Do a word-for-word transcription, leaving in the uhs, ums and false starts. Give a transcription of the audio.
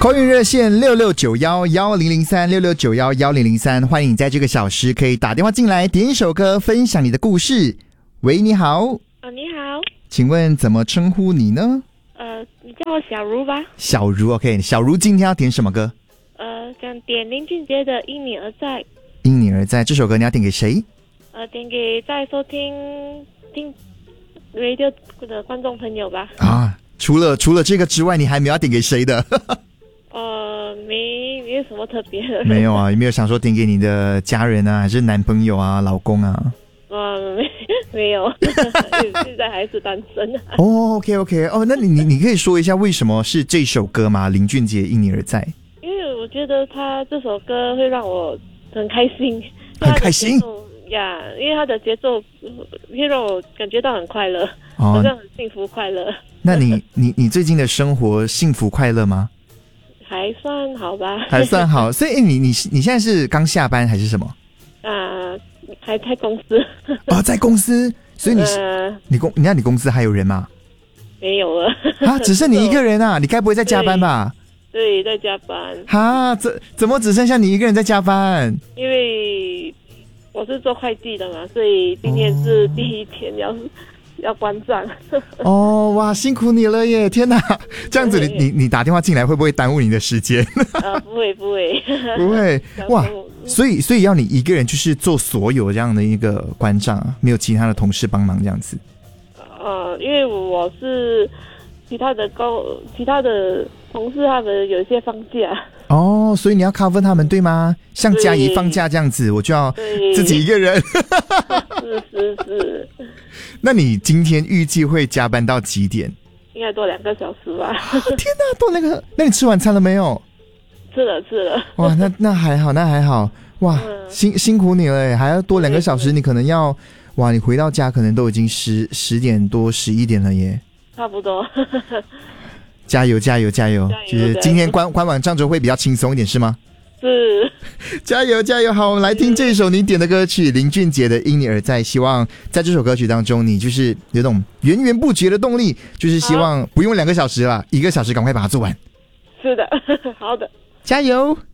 空运热线六六九幺幺零零三六六九幺幺零零三，欢迎你在这个小时可以打电话进来，点一首歌，分享你的故事。喂，你好。 哦，你好。 请问怎么称呼你呢？ 呃，你叫我小茹吧。 小茹 ，OK。小茹今天要点什么歌？ 呃，想点林俊杰的《因你而在》。 因你而在这首歌你要点给谁？ 呃，点给在收听听 radio 的观众朋友吧。 啊，除了除了这个之外，你还没有要点给谁的？ 呃，没没有什么特别的。 没有啊，有没有想说点给你的家人啊，还是男朋友啊、老公啊？ 呃，没没有，现在还是单身、啊。 哦 ，OK OK， 哦，那你你你可以说一下为什么是这首歌吗？林俊杰《因你而在》。 因为我觉得他这首歌会让我很开心， 很开心呀，因为他的节奏会让我感觉到很快乐，好像很幸福快乐。 那你你你最近的生活幸福快乐吗？ 还算好吧， 还算好。所以你你你现在是刚下班还是什么？ 啊、呃，还在公司。 哦，在公司。所以你、呃、你公你看你公司还有人吗？ 没有了啊，只剩你一个人啊？你该不会在加班吧？ 对，对，在加班。 哈，怎怎么只剩下你一个人在加班？ 因为我是做会计的嘛，所以今天是第一天要。哦要关账哦，哇，辛苦你了耶！天哪，这样子你你你打电话进来会不会耽误你的时间？ 呃，不会不会不会，哇！所以所以要你一个人就是做所有这样的一个关账，没有其他的同事帮忙这样子？ 呃，因为我是其他的高其他的同事，他们有一些放假。哦， 所以你要 cover 他们对吗？像嘉怡放假这样子，我就要自己一个人。 是是是。 那你今天预计会加班到几点？ 应该多两个小时吧。 天哪，多那个！那你吃晚餐了没有？ 吃了吃了。 哇，那那还好，那还好。哇，嗯、辛辛苦你了耶，还要多两个小时，你可能要哇，你回到家可能都已经十十点多、十一点了耶。 差不多。 加油加油加油！就是今天官官网账就会比较轻松一点，是吗？ 是。 加油加油！好，我们来听这首你点的歌曲，林俊杰的《因你而在》。希望在这首歌曲当中，你就是有种源源不绝的动力，就是希望不用两个小时了，一个小时赶快把它做完。 是的，好的， 加油！